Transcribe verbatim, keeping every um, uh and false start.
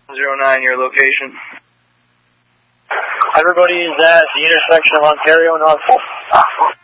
zero nine, your location. Everybody is at the intersection of Ontario and Norfolk.